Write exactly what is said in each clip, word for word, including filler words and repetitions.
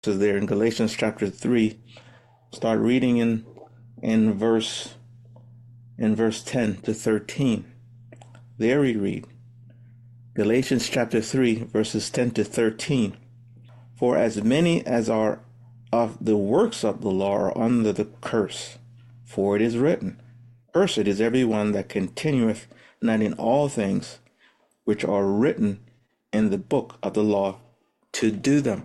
So there in Galatians chapter three, start reading in in verse in verse ten to thirteen. There we read, Galatians chapter three, verses ten to thirteen. For as many as are of the works of the law are under the curse. For it is written, Cursed is every one that continueth not in all things which are written in the book of the law to do them.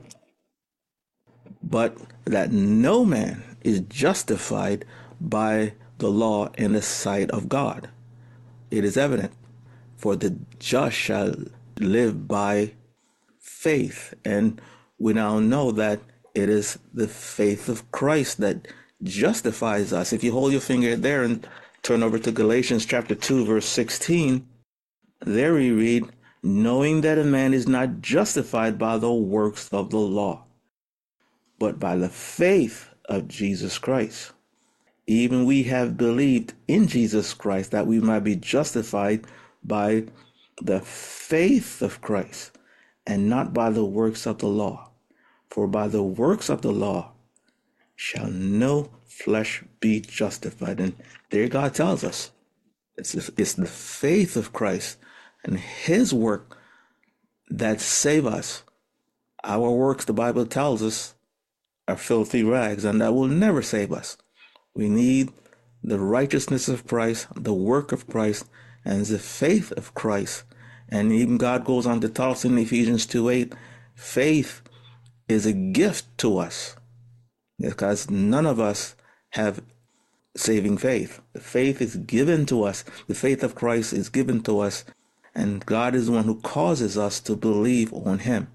But that no man is justified by the law in the sight of God. It is evident, for the just shall live by faith. And we now know that it is the faith of Christ that justifies us. If you hold your finger there and turn over to Galatians chapter two, verse sixteen, there we read, knowing that a man is not justified by the works of the law, but by the faith of Jesus Christ. Even we have believed in Jesus Christ that we might be justified by the faith of Christ and not by the works of the law. For by the works of the law shall no flesh be justified. And there God tells us it's, it's the faith of Christ and his work that save us. Our works, the Bible tells us, are filthy rags, and that will never save us. We need the righteousness of Christ, the work of Christ, and the faith of Christ. And even God goes on to tell us in Ephesians two eight, faith is a gift to us, because none of us have saving faith. The faith is given to us. The faith of Christ is given to us, and God is the one who causes us to believe on him.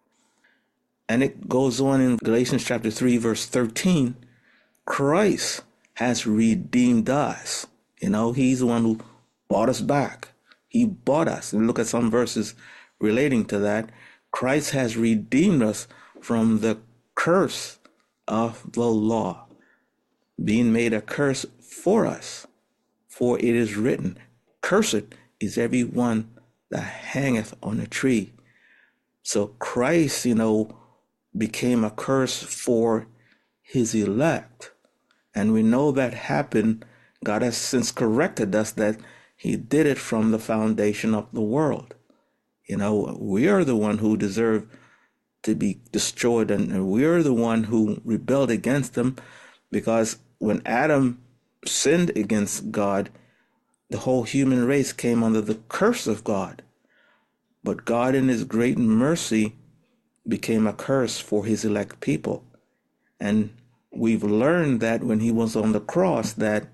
And it goes on in Galatians chapter three, verse thirteen, Christ has redeemed us. You know, he's the one who bought us back. He bought us. And look at some verses relating to that. Christ has redeemed us from the curse of the law, being made a curse for us. For it is written, Cursed is every one that hangeth on a tree. So Christ, you know, became a curse for his elect. And we know that happened. God has since corrected us that he did it from the foundation of the world. You know, we are the one who deserve to be destroyed, and we are the one who rebelled against him, because when Adam sinned against God, the whole human race came under the curse of God. But God in his great mercy became a curse for his elect people. And we've learned that when he was on the cross, that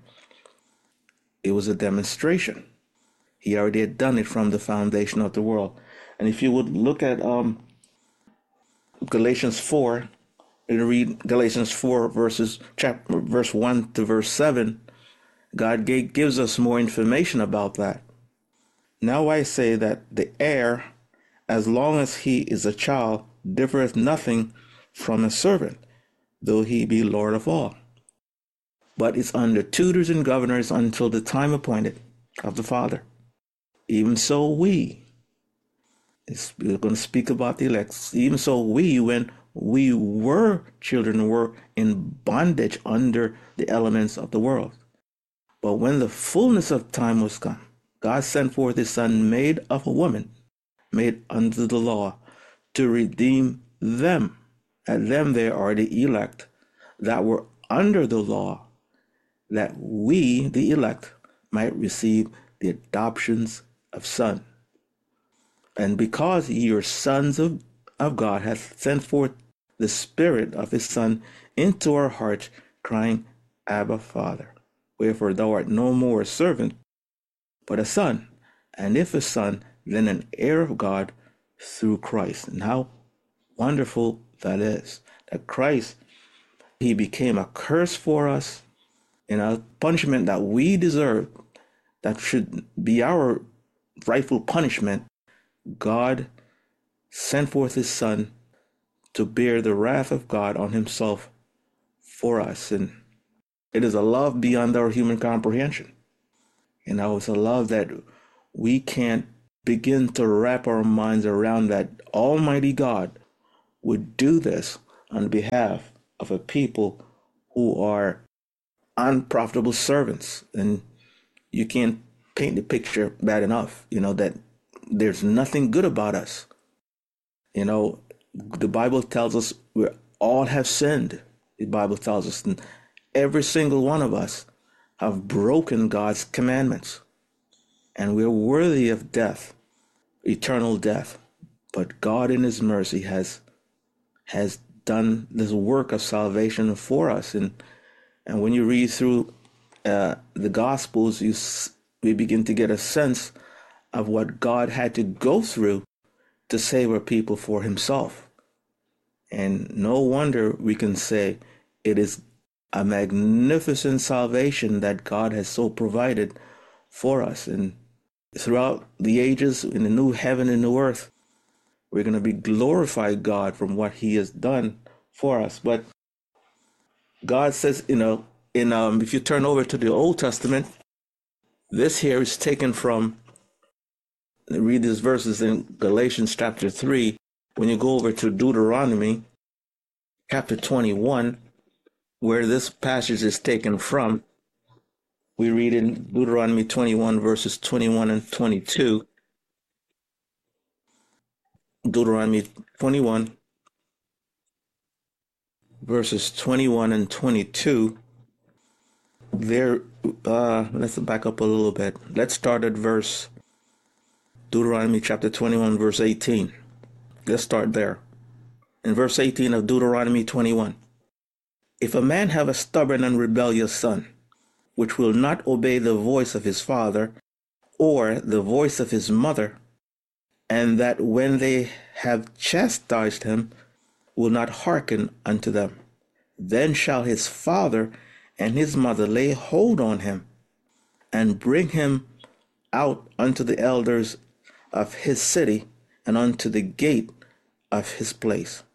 it was a demonstration. He already had done it from the foundation of the world. And if you would look at um, Galatians four, and read Galatians four, verses chapter, verse one to verse seven, God gave, gives us more information about that. Now I say that the heir, as long as he is a child, differeth nothing from a servant, though he be Lord of all, but is under tutors and governors until the time appointed of the Father. Even so we, we're going to speak about the elect, even so we, when we were children, were in bondage under the elements of the world. But when the fullness of time was come, God sent forth his Son, made of a woman, made under the law, to redeem them. And them there are the elect that were under the law, that we, the elect, might receive the adoptions of son. And because ye are sons of, of God, hath sent forth the Spirit of his Son into our hearts, crying, Abba, Father. Wherefore thou art no more a servant, but a son. And if a son, then an heir of God through Christ. And how wonderful that is, that Christ, he became a curse for us, and a punishment that we deserve, that should be our rightful punishment. God sent forth his Son to bear the wrath of God on himself for us. And it is a love beyond our human comprehension. You know, it's a love that we can't begin to wrap our minds around, that Almighty God would do this on behalf of a people who are unprofitable servants. And you can't paint the picture bad enough, you know, that there's nothing good about us. You know, the Bible tells us we all have sinned. The Bible tells us, and every single one of us have broken God's commandments, and we're worthy of death, eternal death. But God in his mercy has has done this work of salvation for us. And and when you read through uh, the Gospels, you we begin to get a sense of what God had to go through to save our people for himself. And no wonder we can say it is a magnificent salvation that God has so provided for us. And throughout the ages, in the new heaven and new earth, we're going to be glorified God from what he has done for us. But God says, you know, in um, if you turn over to the Old Testament, this here is taken from, read these verses in Galatians chapter three. When you go over to Deuteronomy chapter twenty-one, where this passage is taken from, we read in Deuteronomy twenty-one, verses twenty-one and twenty-two. Deuteronomy twenty-one, verses twenty-one and twenty-two. There, uh, let's back up a little bit. Let's start at verse, Deuteronomy chapter twenty-one, verse eighteen. Let's start there. In verse eighteen of Deuteronomy twenty-one. If a man have a stubborn and rebellious son, which will not obey the voice of his father, or the voice of his mother, and that when they have chastised him, will not hearken unto them, then shall his father and his mother lay hold on him, and bring him out unto the elders of his city, and unto the gate of his place.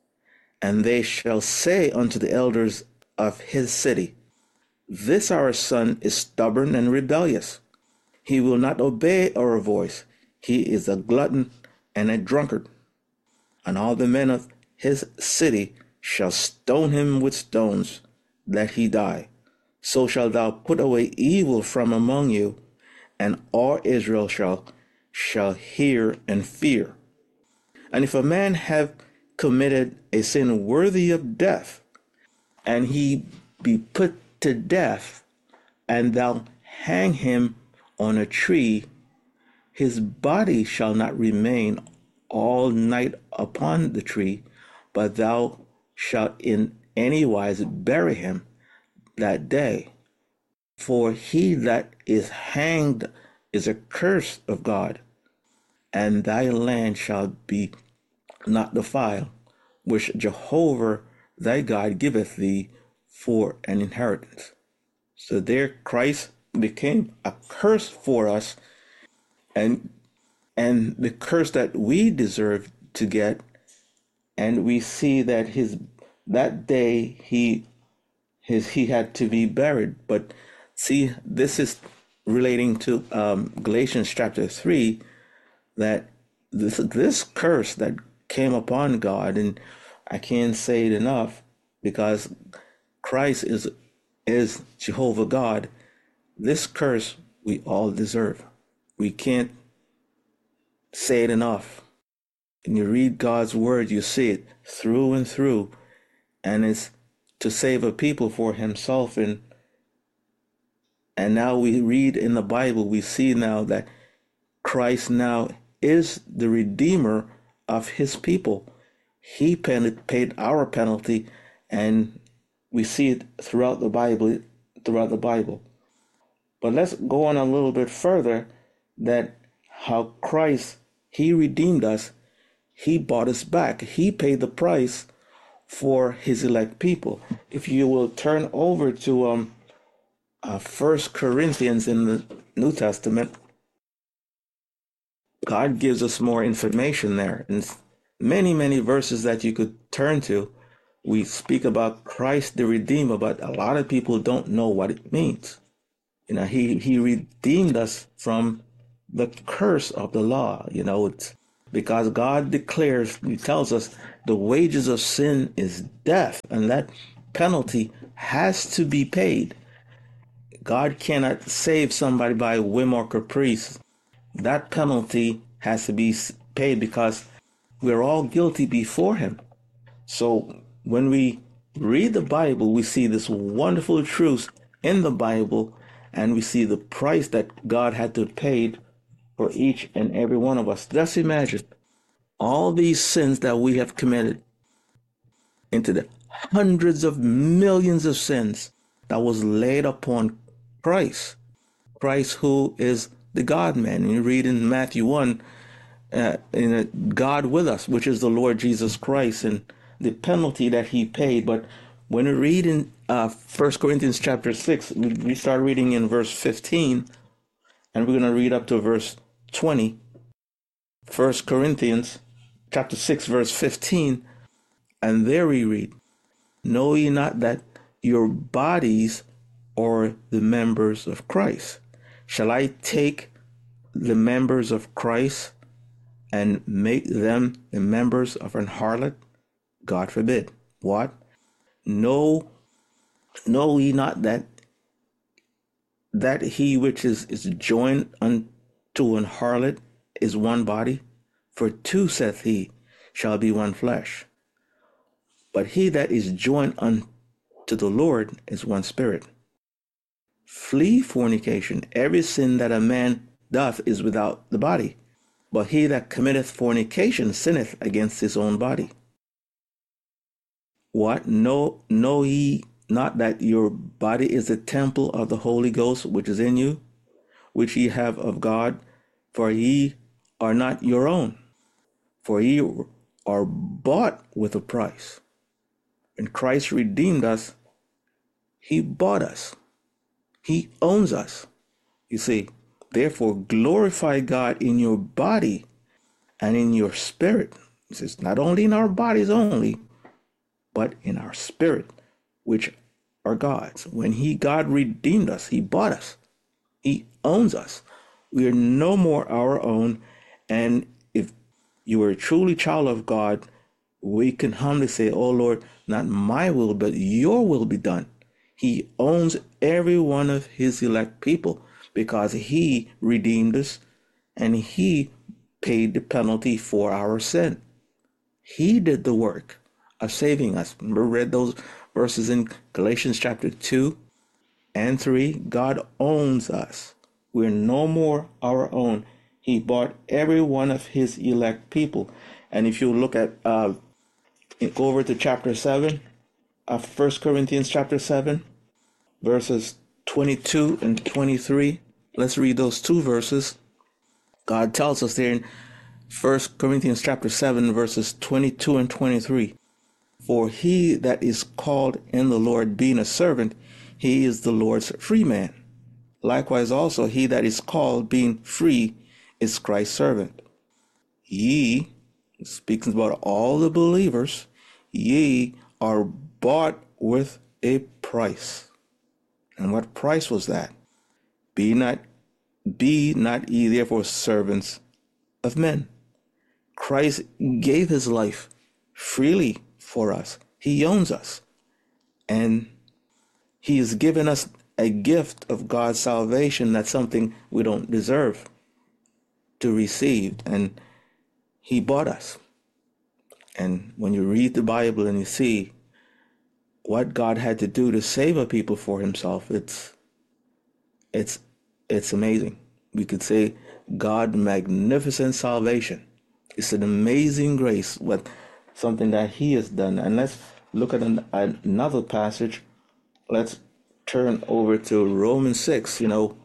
And they shall say unto the elders of his city, This our son is stubborn and rebellious. He will not obey our voice. He is a glutton and a drunkard. And all the men of his city shall stone him with stones, that he die. So shalt thou put away evil from among you, and all Israel shall shall hear and fear. And if a man have committed a sin worthy of death, and he be put to death, and thou hang him on a tree, his body shall not remain all night upon the tree, but thou shalt in any wise bury him that day. For he that is hanged is a curse of God, and thy land shall be not defiled, which Jehovah thy God giveth thee for an inheritance. So there Christ became a curse for us, and and the curse that we deserve to get. And we see that his that day he his he had to be buried. But see, this is relating to um, Galatians chapter three, that this this curse that came upon God, and I can't say it enough, because Christ is is Jehovah God. This curse we all deserve. We can't say it enough. When you read God's word, you see it through and through, and it's to save a people for himself. And and now we read in the Bible, we see now that Christ now is the Redeemer of his people. He paid our penalty, and we see it throughout the Bible, throughout the Bible. But let's go on a little bit further, that how Christ, he redeemed us. He bought us back. He paid the price for his elect people. If you will turn over to um, uh, First Corinthians in the New Testament, God gives us more information there. And many, many verses that you could turn to. We speak about Christ the Redeemer, but a lot of people don't know what it means. You know, he, he redeemed us from the curse of the law. You know, it's because God declares, he tells us, the wages of sin is death, and that penalty has to be paid. God cannot save somebody by whim or caprice. That penalty has to be paid because we're all guilty before him. So when we read the Bible, we see this wonderful truth in the Bible, and we see the price that God had to pay for each and every one of us. Just imagine all these sins that we have committed, into the hundreds of millions of sins that was laid upon Christ. Christ, who is the God-man. And you read in Matthew one, uh, in a God with us, which is the Lord Jesus Christ, and the penalty that he paid. But when we read in uh, First Corinthians chapter six, we, we start reading in verse fifteen, and we're going to read up to verse twenty. First Corinthians chapter six, verse fifteen, and there we read, "Know ye not that your bodies are the members of Christ? Shall I take the members of Christ and make them the members of an harlot? God forbid." What? Know, know ye not that that he which is, is joined unto an harlot is one body? For two, saith he, shall be one flesh. But he that is joined unto the Lord is one spirit. Flee fornication. Every sin that a man doth is without the body, but he that committeth fornication sinneth against his own body. What? Know, know ye not that your body is the temple of the Holy Ghost which is in you, which ye have of God, for ye are not your own, for ye are bought with a price. When Christ redeemed us, he bought us. He owns us. You see, therefore glorify God in your body and in your spirit. He says, not only in our bodies only, but in our spirit, which are God's. When he, God redeemed us, he bought us. He owns us. We are no more our own. And if you are a truly child of God, we can humbly say, "Oh Lord, not my will, but your will be done." He owns every one of his elect people because he redeemed us and he paid the penalty for our sin. He did the work of saving us. Remember, read those verses in Galatians chapter two and three. God owns us. We're no more our own. He bought every one of his elect people. And if you look at, uh, go over to chapter seven of First Corinthians chapter seven, verses twenty-two and twenty-three. Let's read those two verses. God tells us there in First Corinthians chapter seven, verses twenty-two and twenty-three. For he that is called in the Lord being a servant, he is the Lord's free man. Likewise also he that is called being free is Christ's servant. Ye, speaking about all the believers, ye are bought with a price. And what price was that? Be not, be not ye therefore servants of men. Christ gave his life freely for us. He owns us. And he has given us a gift of God's salvation. That's something we don't deserve to receive. And he bought us. And when you read the Bible and you see what God had to do to save a people for himself, it's it's it's amazing. We could say God magnificent salvation. It's an amazing grace, what something that he has done. And let's look at an, another passage. Let's turn over to Romans six. You know,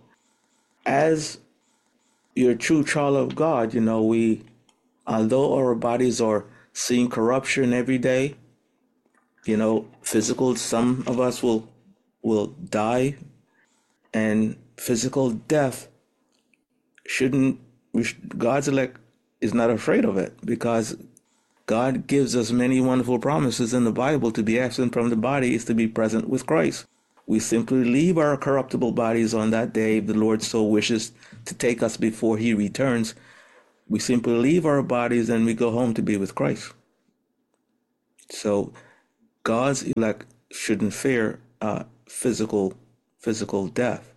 as you're a true child of God, you know, we, although our bodies are seeing corruption every day, you know, physical, some of us will will die, and physical death shouldn't, we should, God's elect is not afraid of it, because God gives us many wonderful promises in the Bible. To be absent from the body is to be present with Christ. We simply leave our corruptible bodies on that day, if the Lord so wishes to take us before he returns. We simply leave our bodies and we go home to be with Christ. So God's elect shouldn't fear uh, physical physical death.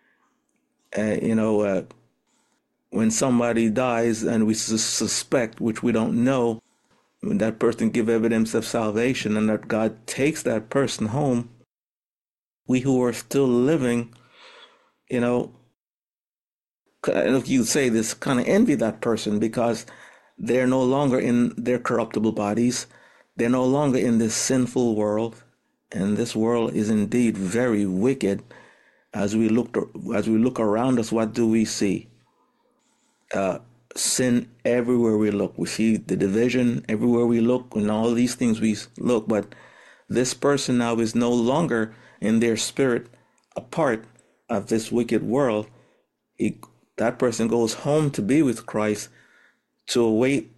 Uh, you know, uh, when somebody dies and we sus- suspect, which we don't know, when that person give evidence of salvation and that God takes that person home, we who are still living, you know, if you say this, kind of envy that person because they're no longer in their corruptible bodies. They're no longer in this sinful world. And this world is indeed very wicked. As we look, as we look around us, what do we see? Uh, sin everywhere we look. We see the division everywhere we look, and all these things we look. But this person now is no longer in their spirit a part of this wicked world. He, that person goes home to be with Christ to await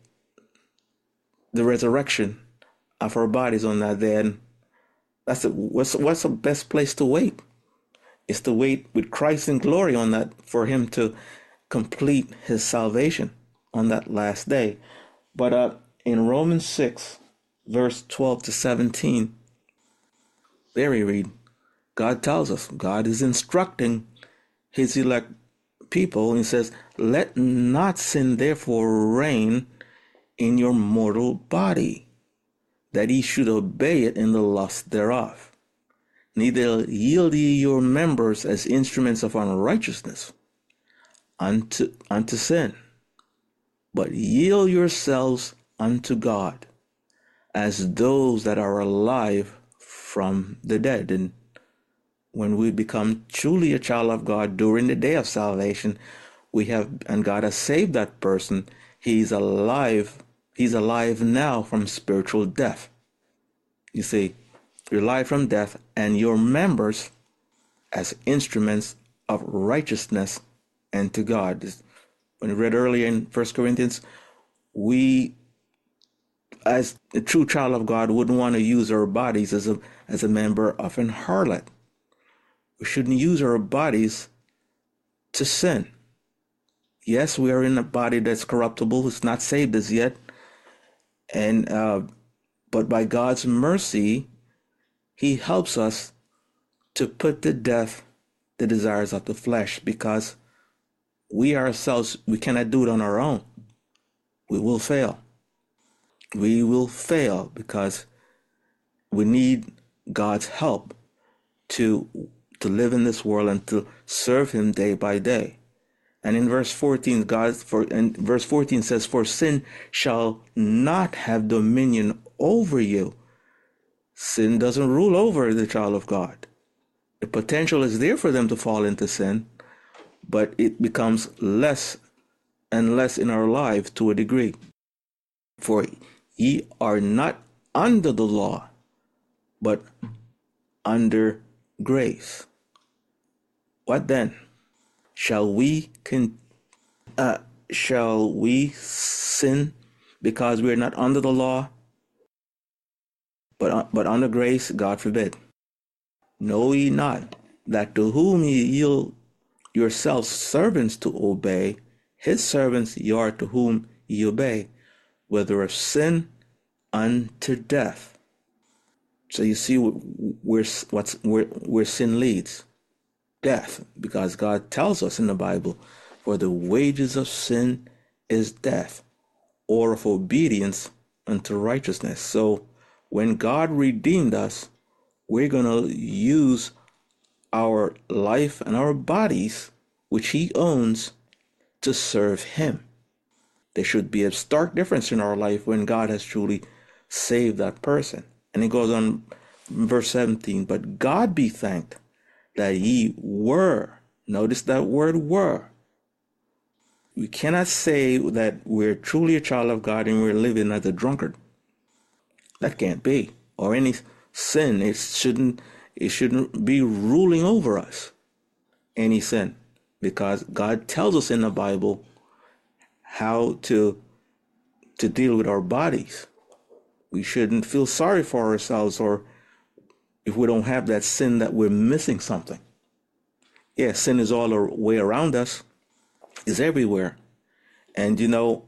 the resurrection of our bodies on that day. And that's a, what's what's the best place to wait? Is to wait with Christ in glory on that, for him to complete his salvation on that last day. But uh, in Romans six, verse twelve to seventeen, there we read, God tells us, God is instructing his elect people, and he says, let not sin therefore reign in your mortal body, that ye should obey it in the lust thereof. Neither yield ye your members as instruments of unrighteousness unto, unto sin, but yield yourselves unto God as those that are alive from the dead. And when we become truly a child of God during the day of salvation, we have, and God has saved that person, he's alive, he's alive now from spiritual death. You see, you're alive from death, and your members as instruments of righteousness and to God. When we read earlier in First Corinthians, we, as a true child of God, wouldn't want to use our bodies as a as a member of an harlot. We shouldn't use our bodies to sin. Yes, we are in a body that's corruptible; it's not saved as yet, and uh, but by God's mercy, He helps us to put to death the desires of the flesh, because we ourselves, we cannot do it on our own. We will fail. We will fail because we need God's help to to live in this world and to serve him day by day. And in verse fourteen, God for and verse fourteen says, for sin shall not have dominion over you. Sin doesn't rule over the child of God. The potential is there for them to fall into sin, but it becomes less and less in our lives to a degree. For ye are not under the law, but under grace. What then? Shall we con- uh, shall we sin because we are not under the law, but uh, but under grace? God forbid. Know ye not that to whom ye yield yourselves servants to obey, his servants ye are to whom ye obey, whether of sin unto death. So you see where what's where, where sin leads. Death, because God tells us in the Bible, for the wages of sin is death, or of obedience unto righteousness. So when God redeemed us, we're going to use our life and our bodies, which he owns, to serve him. There should be a stark difference in our life when God has truly saved that person. And it goes on, verse seventeen, but God be thanked that ye were, notice that word were. We cannot say that we're truly a child of God and we're living as a drunkard. That can't be. Or any sin, it shouldn't it shouldn't be ruling over us. Any sin. Because God tells us in the Bible how to to deal with our bodies. We shouldn't feel sorry for ourselves, or if we don't have that sin, that we're missing something. Yeah, sin is all the way around us, is everywhere. And, you know,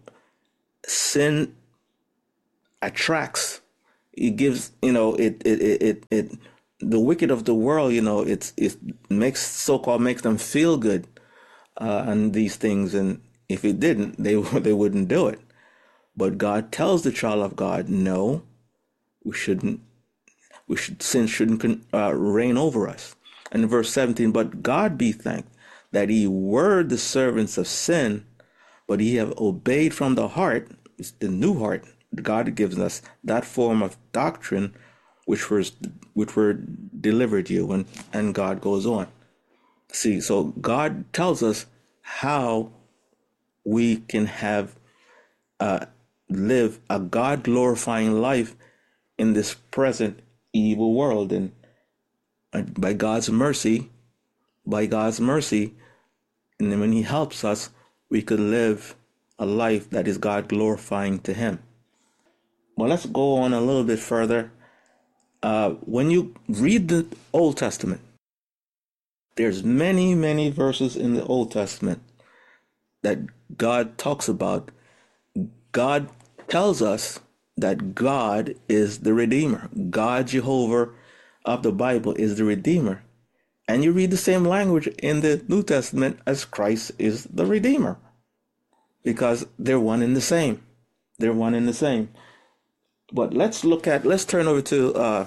sin attracts. It gives, you know, it, it, it, it, it the wicked of the world, you know, it's, it makes, so-called makes them feel good, uh, on these things. And if it didn't, they, they wouldn't do it. But God tells the child of God, no, we shouldn't, we should, sin shouldn't uh, reign over us. And in verse seventeen, but God be thanked that ye were the servants of sin, but ye have obeyed from the heart, it's the new heart. God gives us that form of doctrine which was which were delivered you, and, and God goes on. See, so God tells us how we can have uh, live a God glorifying life in this present evil world, and by God's mercy, by God's mercy, and then when He helps us, we could live a life that is God glorifying to Him. Well, let's go on a little bit further. Uh, when you read the Old Testament, there's many, many verses in the Old Testament that God talks about. God tells us that God is the Redeemer. God, Jehovah of the Bible, is the Redeemer. And you read the same language in the New Testament as Christ is the Redeemer, because they're one and the same. They're one and the same. But let's look at, let's turn over to uh,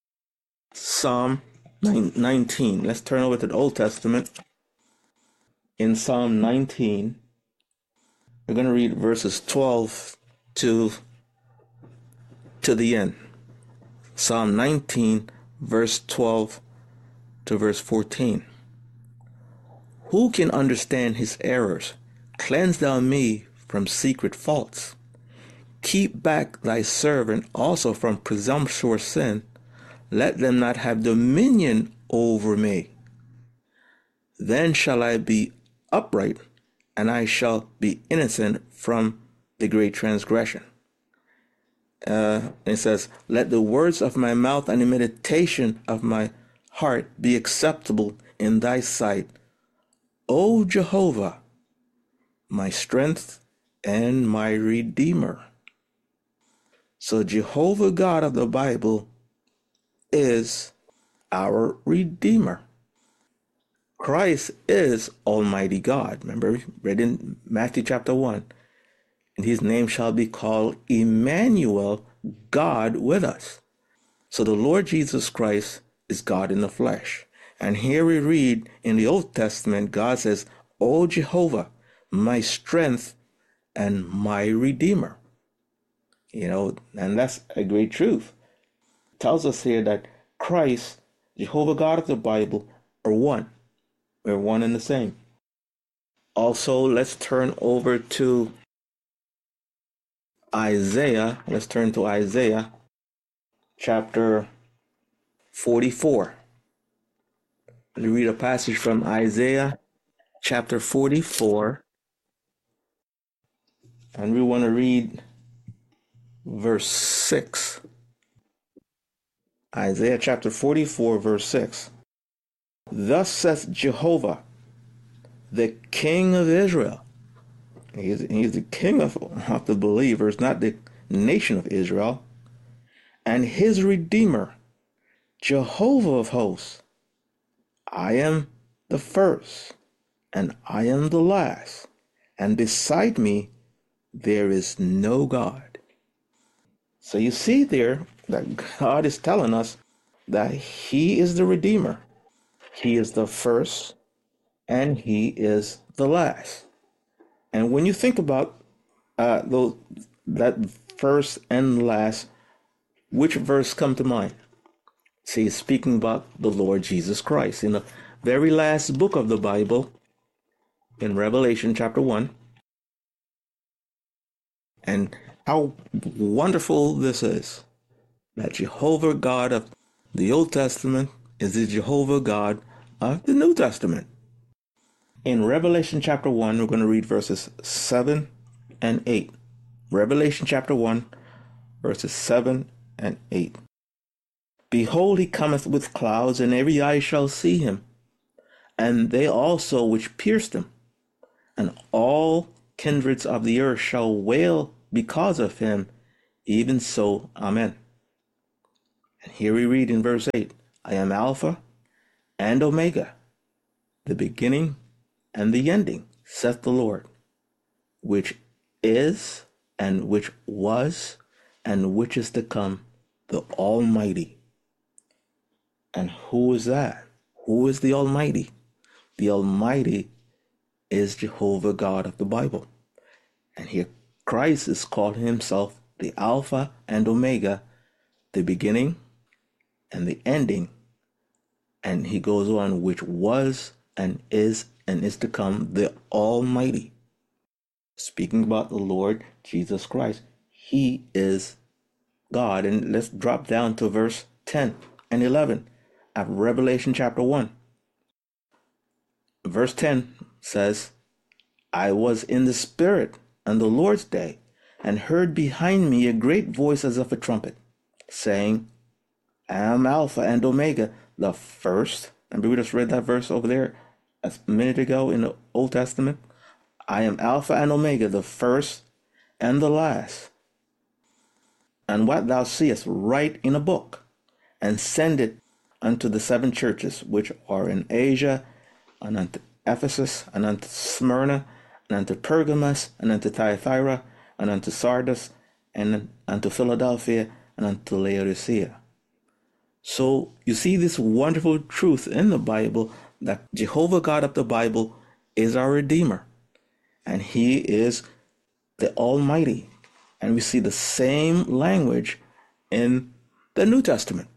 Psalm nineteen. Let's turn over to the Old Testament. In Psalm nineteen, we're going to read verses twelve to, to the end. Psalm nineteen, verse twelve to verse fourteen. Who can understand his errors? Cleanse thou me from secret faults. Keep back thy servant also from presumptuous sin. Let them not have dominion over me. Then shall I be upright, and I shall be innocent from the great transgression. Uh, it says, let the words of my mouth and the meditation of my heart be acceptable in thy sight, O Jehovah, my strength and my Redeemer. So Jehovah God of the Bible is our Redeemer. Christ is Almighty God. Remember, we read in Matthew chapter one, and his name shall be called Emmanuel, God with us. So the Lord Jesus Christ is God in the flesh. And here we read in the Old Testament, God says, O Jehovah, my strength and my Redeemer. You know, and that's a great truth. It tells us here that Christ, Jehovah God of the Bible, are one. We're one and the same. Also, let's turn over to Isaiah. Let's turn to Isaiah chapter forty-four. Let me read a passage from Isaiah chapter forty-four. And we want to read verse six. Isaiah chapter forty-four, verse six. Thus saith Jehovah, the King of Israel. He's, he's the king of, of the believers, not the nation of Israel. And his Redeemer, Jehovah of hosts. I am the first, and I am the last, and beside me there is no God. So you see there that God is telling us that he is the Redeemer. He is the first, and he is the last. And when you think about uh, those, that first and last, which verse come to mind? See, speaking about the Lord Jesus Christ. In the very last book of the Bible, in Revelation chapter one, and how wonderful this is, that Jehovah God of the Old Testament is the Jehovah God of the New Testament. In Revelation chapter one, we're going to read verses seven and eight. Revelation chapter one, verses seven and eight. Behold, he cometh with clouds, and every eye shall see him, and they also which pierced him, and all kindreds of the earth shall wail because of him. Even so, Amen. And here we read in verse eight, I am Alpha and Omega, the beginning and the ending, saith the Lord, which is and which was and which is to come, the Almighty. And who is that? Who is the Almighty? The Almighty is Jehovah God of the Bible. And here Christ is calling himself the Alpha and Omega, the beginning and the ending. And he goes on, which was and is and is to come, the Almighty. Speaking about the Lord Jesus Christ, he is God. And let's drop down to verse ten and eleven of Revelation chapter one. Verse ten says, I was in the Spirit on the Lord's day, and heard behind me a great voice as of a trumpet, saying, I am Alpha and Omega, the first. And we just read that verse over there a minute ago in the Old Testament. I am Alpha and Omega, the first and the last. And what thou seest, write in a book, and send it unto the seven churches which are in Asia, and unto Ephesus, and unto Smyrna, and unto Pergamos, and unto Thyatira, and unto Sardis, and unto Philadelphia, and unto Laodicea. So you see this wonderful truth in the Bible that Jehovah God of the Bible is our Redeemer, and he is the Almighty. And we see the same language in the New Testament.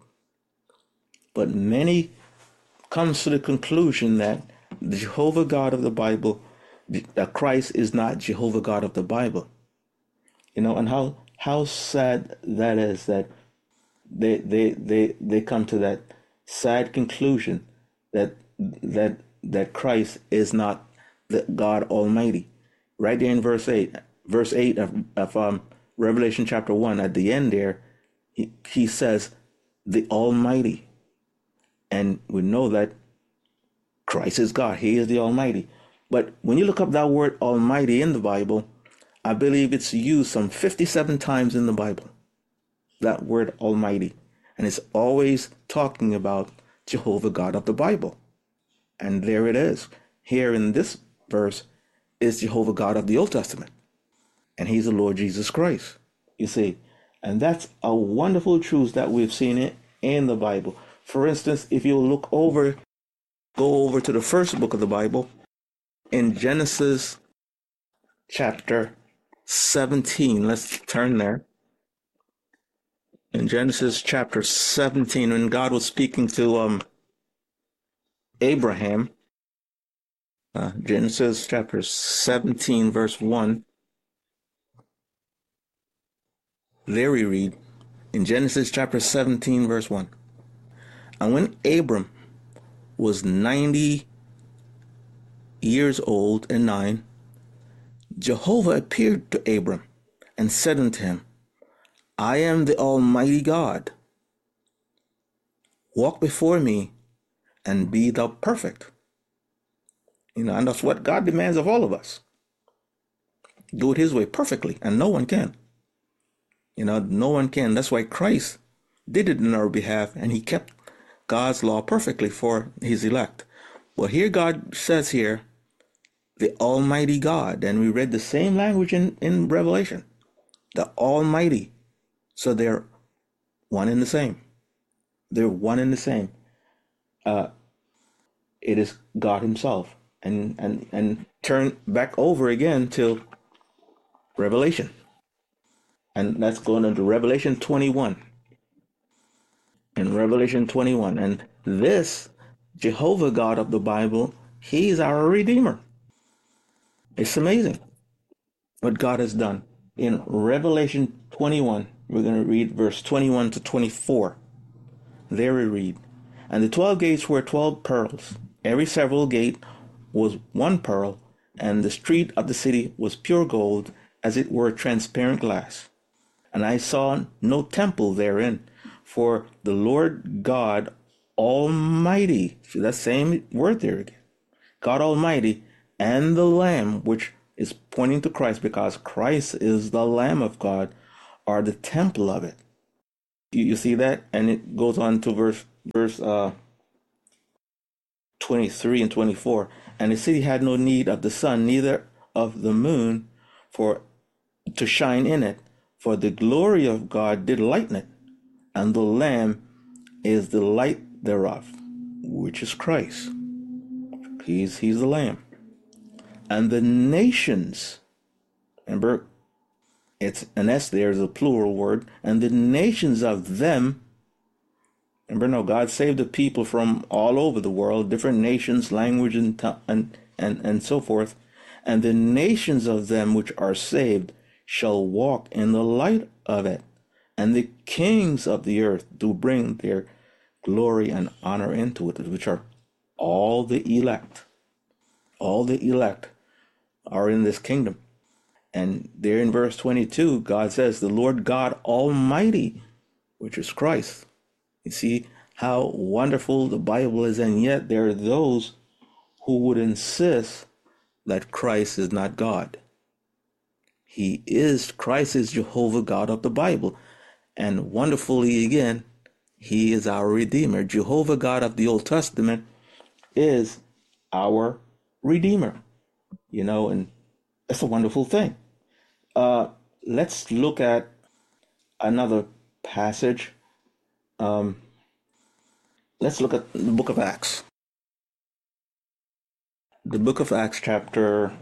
But many comes to the conclusion that the Jehovah God of the Bible, that Christ is not Jehovah God of the Bible. You know, and how how sad that is that they they they they come to that sad conclusion that that that Christ is not the God Almighty. Right there in verse eight, verse eight of, of um, Revelation chapter one, at the end there, he, he says the Almighty. And we know that Christ is God. He is the Almighty. But when you look up that word Almighty in the Bible, I believe it's used some fifty-seven times in the Bible, that word Almighty. And it's always talking about Jehovah God of the Bible. And there it is. Here in this verse is Jehovah God of the Old Testament. And he's the Lord Jesus Christ, you see. And that's a wonderful truth that we've seen it in the Bible. For instance, if you look over, go over to the first book of the Bible, in Genesis chapter seventeen. Let's turn there. In Genesis chapter seventeen, when God was speaking to um Abraham, uh, Genesis chapter seventeen, verse one, there we read, in Genesis chapter seventeen, verse one, and when Abram was ninety years old and nine, Jehovah appeared to Abram and said unto him, I am the Almighty God. Walk before me and be thou perfect. You know, and that's what God demands of all of us. Do it his way perfectly, and no one can. You know, no one can. That's why Christ did it in our behalf, and he kept God's law perfectly for his elect. Well, here God says here, the Almighty God, and we read the same language in, in Revelation, the Almighty. So they're one and the same. They're one and the same. Uh, it is God himself. And, and, and turn back over again to Revelation. And that's going into Revelation twenty-one. In Revelation twenty-one. And this Jehovah God of the Bible, he's our Redeemer. It's amazing what God has done. In Revelation twenty-one, we're going to read verse twenty-one to twenty-four. There we read, and the twelve gates were twelve pearls. Every several gate was one pearl, and the street of the city was pure gold, as it were transparent glass. And I saw no temple therein, for the Lord God Almighty, see that same word there again, God Almighty, and the Lamb, which is pointing to Christ because Christ is the Lamb of God, or the temple of it. You, you see that? And it goes on to verse verse uh, twenty-three and twenty-four. And the city had no need of the sun, neither of the moon, for to shine in it, for the glory of God did lighten it, and the Lamb is the light thereof, which is Christ. He's he's the Lamb. And the nations, remember, it's an S there is a plural word, and the nations of them, remember now, God saved the people from all over the world, different nations, language, and, and, and, and so forth. And the nations of them which are saved shall walk in the light of it. And the kings of the earth do bring their glory and honor into it, which are all the elect. All the elect are in this kingdom. And there in verse twenty-two, God says, the Lord God Almighty, which is Christ. You see how wonderful the Bible is, and yet there are those who would insist that Christ is not God. He is, Christ is Jehovah God of the Bible. And wonderfully again, he is our Redeemer. Jehovah God of the Old Testament is our Redeemer. You know, and it's a wonderful thing. Uh, let's look at another passage. Um, let's look at the book of Acts. The book of Acts, chapter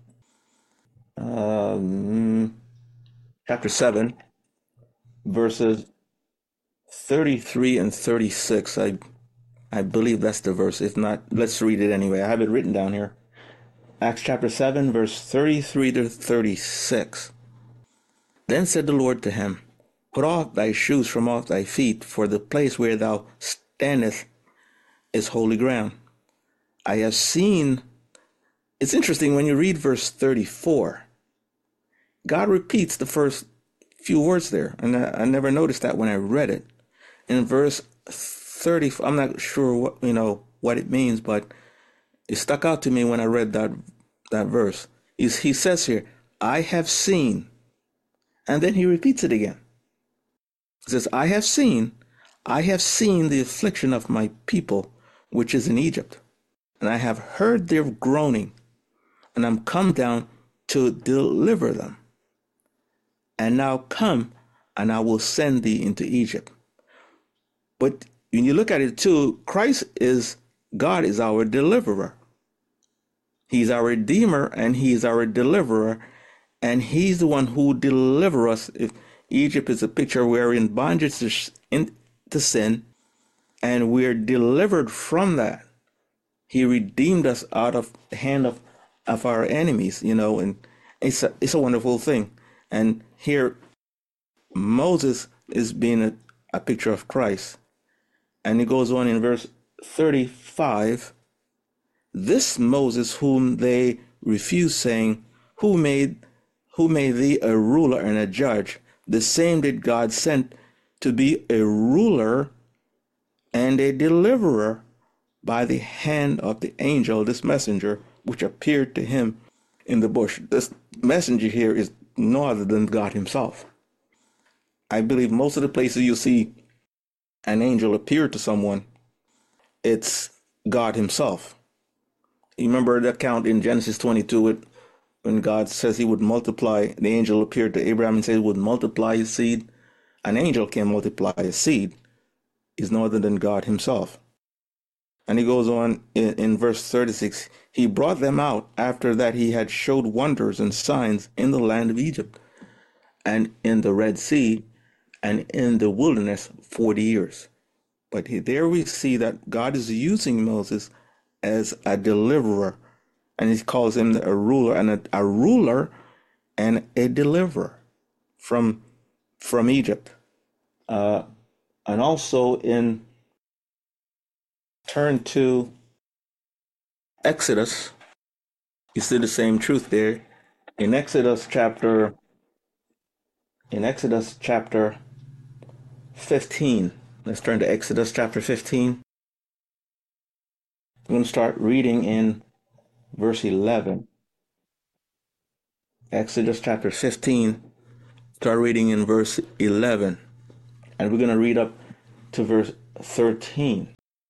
um, chapter seven, verses thirty-three and thirty-six. I I believe that's the verse. If not, let's read it anyway. I have it written down here. Acts chapter seven, verse thirty-three to thirty-six. Then said the Lord to him, put off thy shoes from off thy feet, for the place where thou standest is holy ground. I have seen, it's interesting when you read verse thirty-four, God repeats the first few words there, and I, I never noticed that when I read it. In verse thirty, I'm not sure what, you know, what it means, but it stuck out to me when I read that that verse. Is he says here, I have seen, and then he repeats it again. He says, I have seen, I have seen the affliction of my people, which is in Egypt, and I have heard their groaning, and I'm come down to deliver them. And now come, and I will send thee into Egypt. But when you look at it too, Christ is, God is our deliverer. He's our Redeemer, and he's our deliverer, and he's the one who delivers us. If Egypt is a picture, we're in bondage to, in, to sin, and we're delivered from that. He redeemed us out of the hand of, of our enemies, you know, and it's a, it's a wonderful thing. And here, Moses is being a, a picture of Christ. And it goes on in verse thirty-five, this Moses whom they refused, saying, Who made who made thee a ruler and a judge? The same did God send to be a ruler and a deliverer by the hand of the angel, this messenger, which appeared to him in the bush. This messenger here is no other than God himself. I believe most of the places you see an angel appear to someone, it's God himself. You remember the account in Genesis twenty-two with, when God says he would multiply, the angel appeared to Abraham and said he would multiply his seed. An angel can multiply a seed. Is no other than God himself. And he goes on in, in verse thirty-six, he brought them out after that he had showed wonders and signs in the land of Egypt and in the Red Sea and in the wilderness forty years. But he, there we see that God is using Moses as a deliverer, and he calls him a ruler and a, a ruler and a deliverer from from Egypt. Uh, and also in turn to Exodus, you see the same truth there. In Exodus chapter in Exodus chapter fifteen. Let's turn to Exodus chapter fifteen. I'm going to start reading in verse eleven. Exodus chapter fifteen, start reading in verse eleven. And we're going to read up to verse thirteen.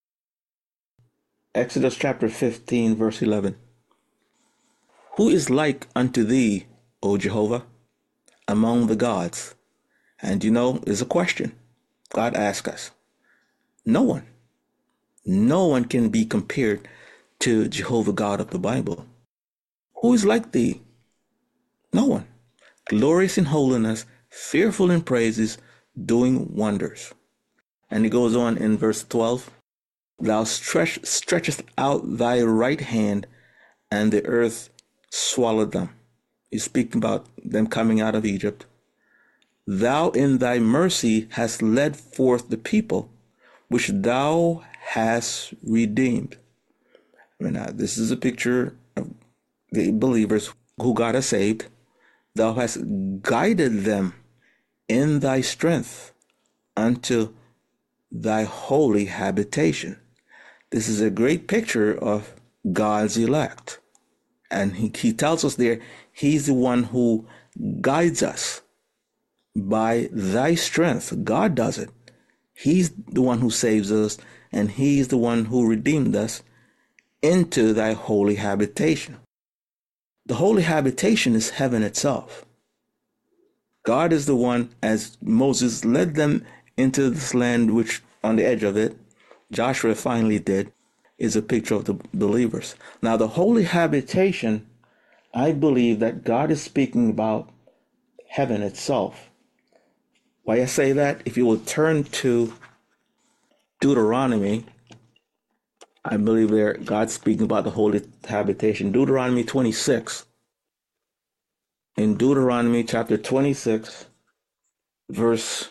Exodus chapter fifteen, verse eleven. Who is like unto thee, O Jehovah, among the gods? And you know, it's a question God asks us. No one. No one can be compared to Jehovah God of the Bible. Who is like thee? No one. Glorious in holiness, fearful in praises, doing wonders. And he goes on in verse twelve. Thou stretch, stretchest out thy right hand, and the earth swallowed them. He's speaking about them coming out of Egypt. Thou in thy mercy hast led forth the people, which thou hast redeemed. I mean, now, this is a picture of the believers who God has saved. Thou hast guided them in thy strength unto thy holy habitation. This is a great picture of God's elect. And he, he tells us there, he's the one who guides us by thy strength. God does it. He's the one who saves us, and he's the one who redeemed us into thy holy habitation. The holy habitation is heaven itself. God is the one, as Moses led them into this land, which on the edge of it, Joshua finally did, is a picture of the believers. Now, the holy habitation, I believe that God is speaking about heaven itself. Why I say that, if you will turn to Deuteronomy, I believe there God's speaking about the holy habitation. Deuteronomy twenty-six. In Deuteronomy chapter twenty-six, verse,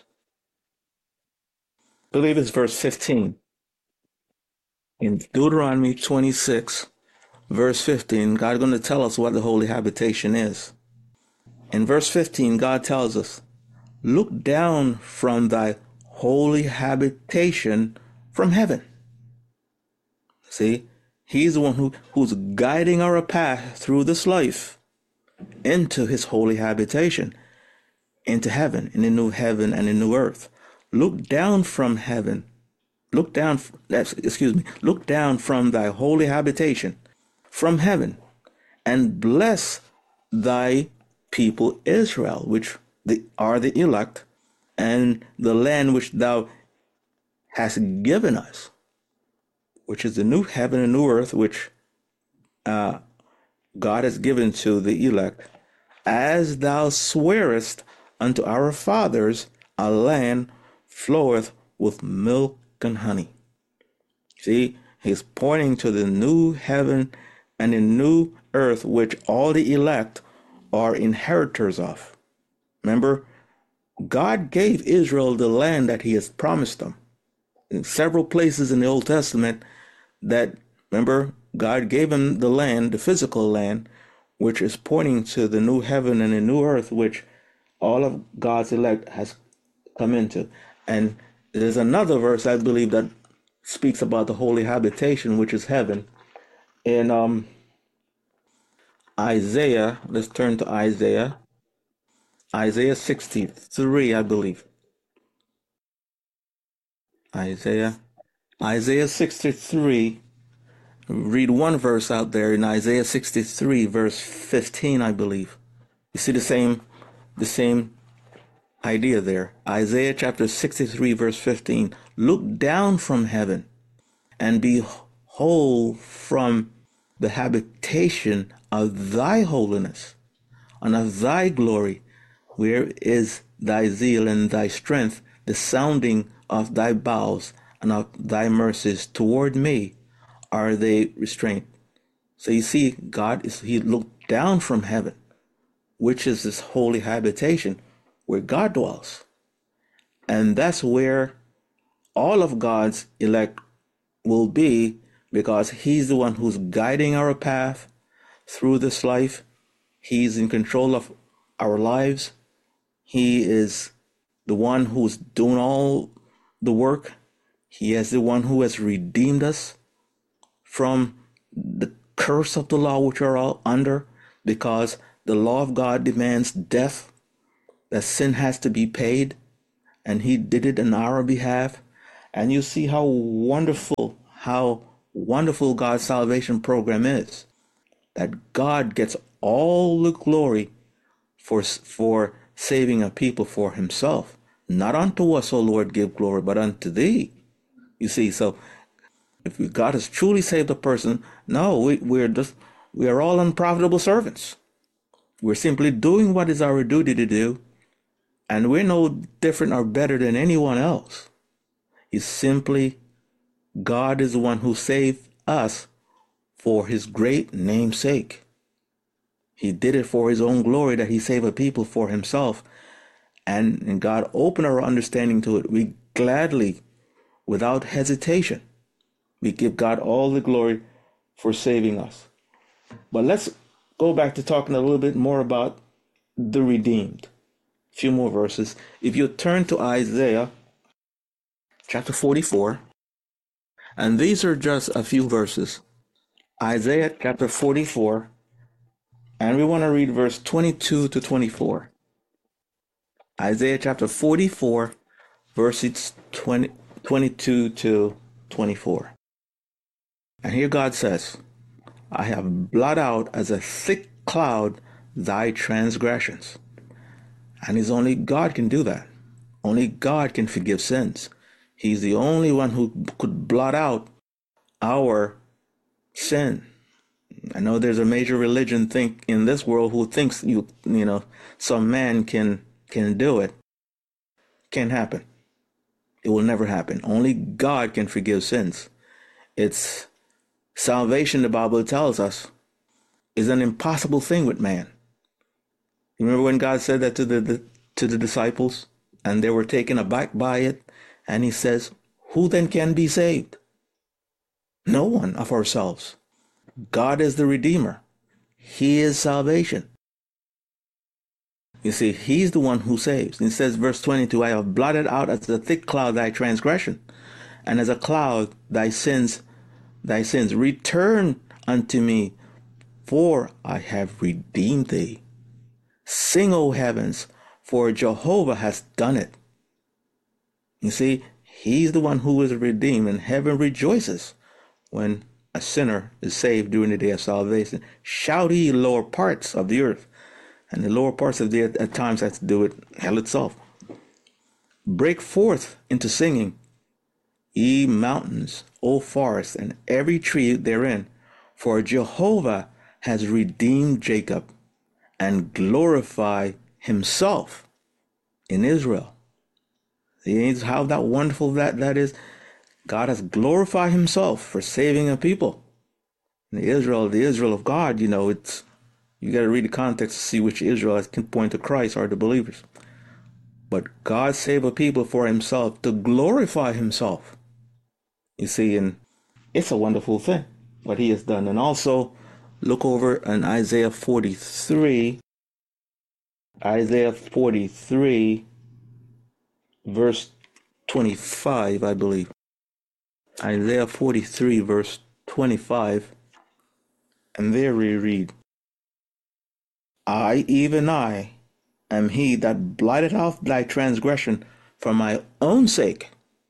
I believe it's verse fifteen. In Deuteronomy twenty-six, verse fifteen, God's going to tell us what the holy habitation is. In verse fifteen, God tells us, look down from thy holy habitation from heaven. See, he's the one who, who's guiding our path through this life into his holy habitation, into heaven, in the new heaven and the new earth. Look down from heaven. Look down, excuse me, look down from thy holy habitation from heaven and bless thy people Israel, which are the elect, and the land which thou hast given us, which is the new heaven and new earth, which uh, God has given to the elect, as thou swearest unto our fathers, a land floweth with milk and honey. See, he's pointing to the new heaven and the new earth, which all the elect are inheritors of. Remember, God gave Israel the land that he has promised them. In several places in the Old Testament that, remember, God gave them the land, the physical land, which is pointing to the new heaven and the new earth, which all of God's elect has come into. And there's another verse, I believe, that speaks about the holy habitation, which is heaven. In um, Isaiah, let's turn to Isaiah. Isaiah sixty-three, I believe. Isaiah. Isaiah sixty-three. Read one verse out there in Isaiah sixty-three, verse fifteen, I believe. You see the same, the same idea there. Isaiah chapter sixty-three, verse fifteen. Look down from heaven and behold from the habitation of thy holiness and of thy glory. Where is thy zeal and thy strength, the sounding of thy bowels and of thy mercies toward me? Are they restrained? So you see, God is, he looked down from heaven, which is this holy habitation where God dwells. And that's where all of God's elect will be, because he's the one who's guiding our path through this life. He's in control of our lives. He is the one who's doing all the work. He is the one who has redeemed us from the curse of the law which we are all under, because the law of God demands death, that sin has to be paid, and he did it on our behalf. And you see how wonderful, how wonderful God's salvation program is. That God gets all the glory for, for saving a people for himself. Not unto us, O Lord, give glory, but unto thee. You see, so if God has truly saved a person, no, we, we're just, we are all unprofitable servants. We're simply doing what is our duty to do, and we're no different or better than anyone else. It's simply God is the one who saved us for his great name's sake. He did it for his own glory, that he saved a people for himself. And, and God opened our understanding to it. We gladly, without hesitation, we give God all the glory for saving us. But let's go back to talking a little bit more about the redeemed. A few more verses. If you turn to Isaiah chapter forty-four, and these are just a few verses. Isaiah chapter forty-four, and we want to read verse twenty-two to twenty-four. Isaiah chapter forty-four, verses twenty, twenty-two to twenty-four. And here God says, I have blotted out as a thick cloud thy transgressions. And it's only God can do that. Only God can forgive sins. He's the only one who could blot out our sin. I know there's a major religion think in this world who thinks you you know some man can can do it. Can't happen. It will never happen. Only God can forgive sins. It's salvation, the Bible tells us, is an impossible thing with man. You remember when God said that to the, the to the disciples, and they were taken aback by it, and he says, who then can be saved? No one of ourselves. God is the Redeemer. He is salvation. You see, he's the one who saves. He says, verse twenty-two, I have blotted out as a thick cloud thy transgression, and as a cloud thy sins, thy sins. Return unto me, for I have redeemed thee. Sing, O heavens, for Jehovah has done it. You see, he's the one who is redeemed, and heaven rejoices when a sinner is saved during the day of salvation. Shout ye lower parts of the earth. And the lower parts of the earth at times has to do with hell itself. Break forth into singing, ye mountains, O forests, and every tree therein. For Jehovah has redeemed Jacob and glorified himself in Israel. See how that wonderful that, that is? God has glorified himself for saving a people. The Israel, the Israel of God, you know, it's you got to read the context to see which Israelites can point to Christ or the believers. But God saved a people for himself to glorify himself. You see, and it's a wonderful thing what he has done. And also look over in Isaiah forty-three, Isaiah forty-three, verse twenty-five, I believe. Isaiah forty-three, verse twenty-five. And there we read, I, even I, am he that blotted out thy transgression for my own sake.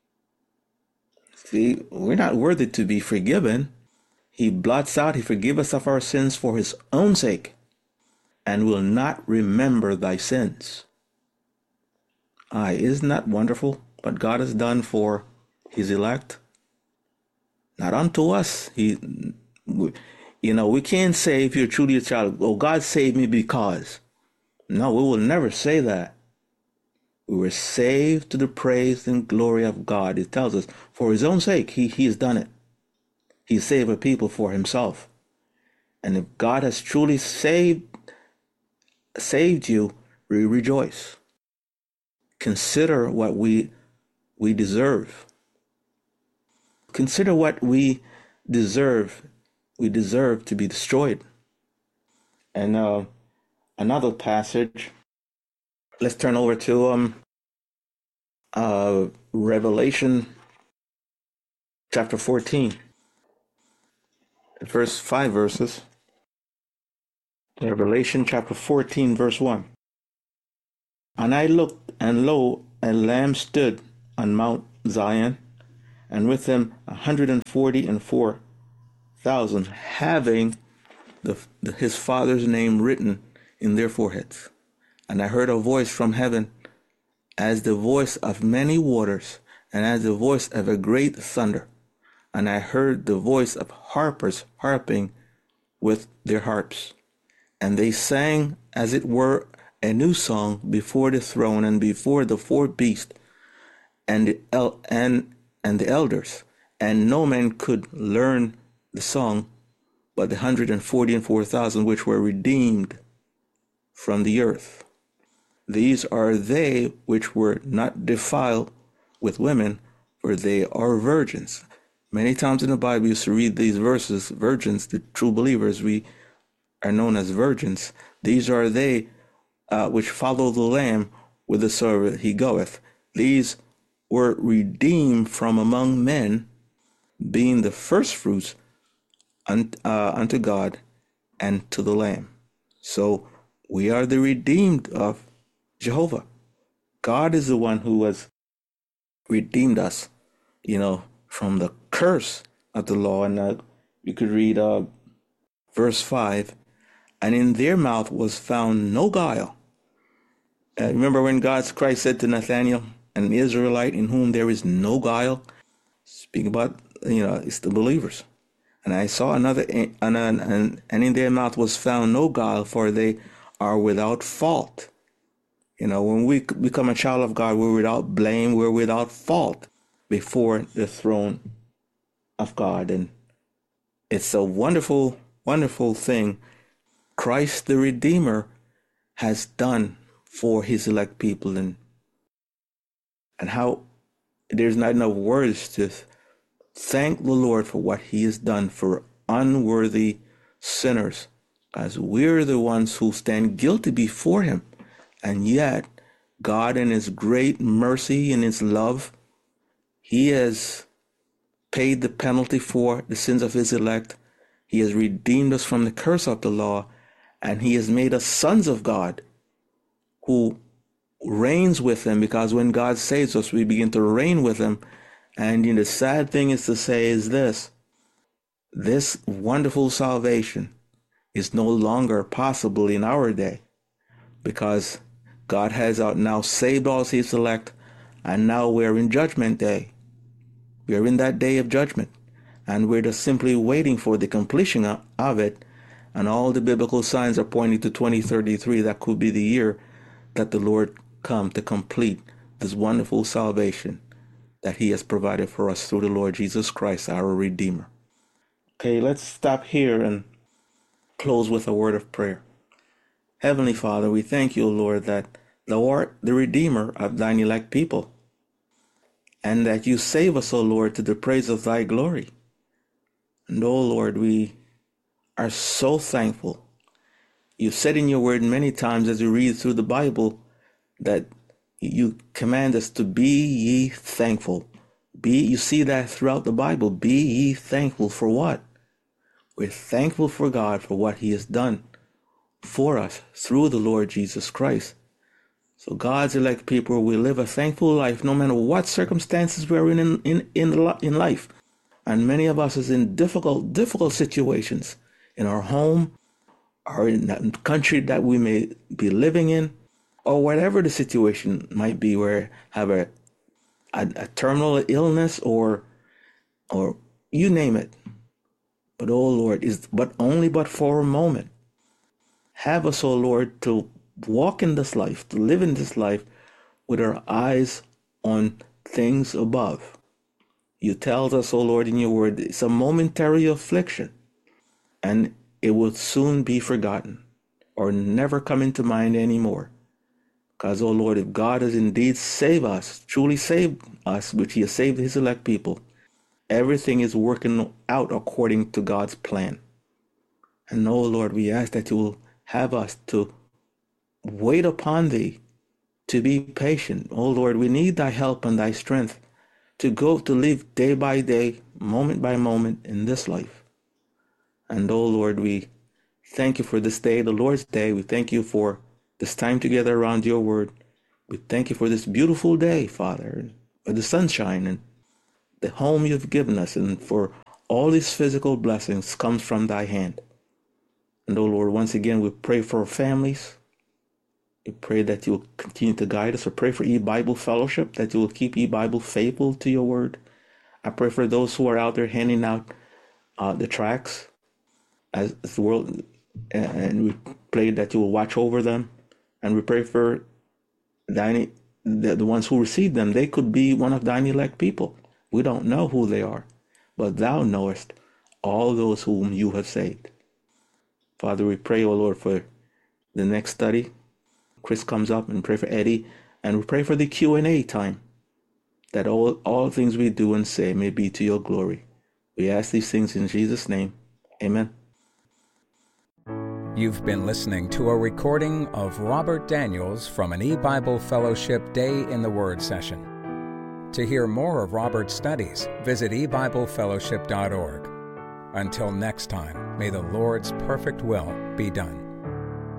See, we're not worthy to be forgiven. He blots out, he forgives us of our sins for his own sake, and will not remember thy sins. Aye, isn't that wonderful what God has done for his elect? Not unto us. He, you know, we can't say if you're truly a child, oh, God saved me because. No, we will never say that. We were saved to the praise and glory of God. It tells us, for his own sake, he, he has done it. He saved a people for himself. And if God has truly saved, saved you, we rejoice. Consider what we, we deserve. Consider what we deserve. We deserve to be destroyed. And uh, another passage, let's turn over to um, uh, Revelation chapter fourteen. The first five verses. Revelation chapter fourteen, verse one. And I looked, and lo, a lamb stood on Mount Zion, and with him a hundred and forty and four thousand, having the, the, his father's name written in their foreheads. And I heard a voice from heaven, as the voice of many waters, and as the voice of a great thunder. And I heard the voice of harpers harping with their harps. And they sang, as it were, a new song before the throne and before the four beasts and the, el- and, and the elders. And no man could learn the song but the hundred and forty and four thousand which were redeemed from the earth. These are they which were not defiled with women, for they are virgins. Many times in the Bible, you used to read these verses, virgins, the true believers, we are known as virgins. These are they uh, which follow the Lamb whithersoever he goeth. These were redeemed from among men, being the firstfruits un- uh, unto God and to the Lamb. So we are the redeemed of Jehovah. God is the one who has redeemed us, you know, from the curse of the law. And uh, you could read uh, verse five. And in their mouth was found no guile. Uh, remember when God's Christ said to Nathanael, an Israelite in whom there is no guile? Speaking about, you know, it's the believers. And I saw another, and, and, and in their mouth was found no guile, for they are without fault. You know, when we become a child of God, we're without blame, we're without fault before the throne of God. And it's a wonderful, wonderful thing Christ the Redeemer has done for his elect people, and and how there's not enough words to thank the Lord for what he has done for unworthy sinners, as we're the ones who stand guilty before him. And yet God, in his great mercy and his love, he has paid the penalty for the sins of his elect. He has redeemed us from the curse of the law, and he has made us sons of God who reigns with him, because when God saves us, we begin to reign with him. And you know, the sad thing is to say is this: this wonderful salvation is no longer possible in our day, because God has now saved all his elect, and now we're in judgment day. We're in that day of judgment, and we're just simply waiting for the completion of it. And all the biblical signs are pointing to twenty thirty-three. That could be the year that the Lord come to complete this wonderful salvation that he has provided for us through the Lord Jesus Christ, our Redeemer. Okay, let's stop here and close with a word of prayer. Heavenly Father, we thank you, Lord, that thou art the Redeemer of thine elect people, and that you save us, O Lord, to the praise of thy glory. And, O Lord, we are so thankful. You've said in your word many times as you read through the Bible that you command us to be ye thankful. Be, you see that throughout the Bible. Be ye thankful for what? We're thankful for God for what he has done for us through the Lord Jesus Christ. So God's elect people, we live a thankful life no matter what circumstances we're in in, in, in in life. And many of us is in difficult, difficult situations in our home or in the country that we may be living in, or whatever the situation might be, where have a, a, a terminal illness or or you name it. But oh Lord, is but only but for a moment. Have us, oh Lord, to walk in this life, to live in this life with our eyes on things above. You tell us, oh Lord, in your word, it's a momentary affliction, and it will soon be forgotten or never come into mind anymore. Because, oh Lord, if God has indeed saved us, truly saved us, which he has saved his elect people, everything is working out according to God's plan. And, oh Lord, we ask that you will have us to wait upon thee, to be patient. Oh Lord, we need thy help and thy strength to go, to live day by day, moment by moment in this life. And, oh Lord, we thank you for this day, the Lord's Day. We thank you for this time together around your word. We thank you for this beautiful day, Father, for the sunshine and the home you've given us, and for all these physical blessings comes from thy hand. And oh Lord, once again, we pray for our families. We pray that you will continue to guide us. We pray for E-Bible Fellowship, that you will keep E-Bible faithful to your word. I pray for those who are out there handing out uh, the tracts as the world, and we pray that you will watch over them. And we pray for thine, the, the ones who receive them. They could be one of thine elect people. We don't know who they are, but thou knowest all those whom you have saved. Father, we pray, O Lord, for the next study. Chris comes up, and pray for Eddie, and we pray for the Q and A time, that all, all things we do and say may be to your glory. We ask these things in Jesus' name. Amen. You've been listening to a recording of Robert Daniels from an E-Bible Fellowship Day in the Word session. To hear more of Robert's studies, visit e bible fellowship dot org. Until next time, may the Lord's perfect will be done.